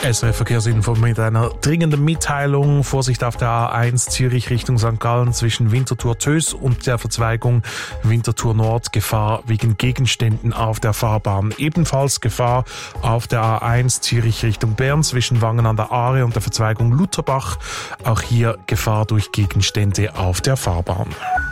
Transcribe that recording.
SRF Verkehrsinfo mit einer dringenden Mitteilung. Vorsicht auf der A1 Zürich Richtung St. Gallen zwischen Winterthur Töss und der Verzweigung Winterthur Nord. Gefahr wegen Gegenständen auf der Fahrbahn. Ebenfalls Gefahr auf der A1 Zürich Richtung Bern zwischen Wangen an der Aare und der Verzweigung Lutherbach. Auch hier Gefahr durch Gegenstände auf der Fahrbahn.